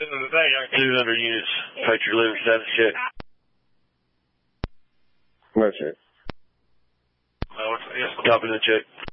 200 units, Patriot Living status check. That's it. Copy the check.